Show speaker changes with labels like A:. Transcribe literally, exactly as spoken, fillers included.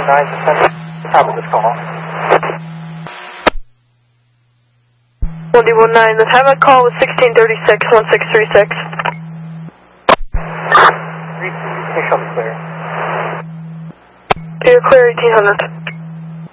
A: nine percent. Top of this call.
B: one D one nine, the time I call was sixteen thirty-six, one six three six.
A: Three, clear.
B: You're clear, eighteen hundred.